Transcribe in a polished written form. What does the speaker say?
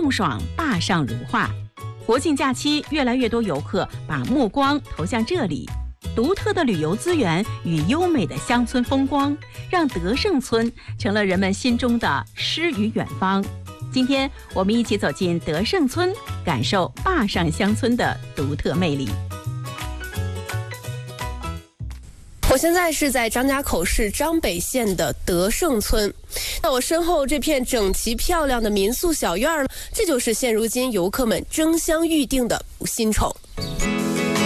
痛爽，坝上如画。国庆假期，越来越多游客把目光投向这里。独特的旅游资源与优美的乡村风光，让德胜村成了人们心中的诗与远方。今天我们一起走进德胜村，感受坝上乡村的独特魅力。 我现在是在张家口市张北县的德胜村，那我身后这片整齐漂亮的民宿小院，这就是现如今游客们争相预定的新宠。